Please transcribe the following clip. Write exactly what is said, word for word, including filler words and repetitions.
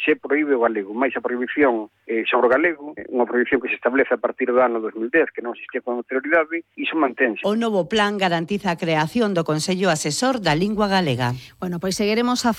se proíbe o galego, máis a prohibición eh, sobre o galego, unha prohibición que se establece a partir do ano dos mil dez, que non existía con anterioridade, iso mantense. O novo plan garantiza a creación do Consello Asesor da Lingua Galega. Bueno, pois seguiremos a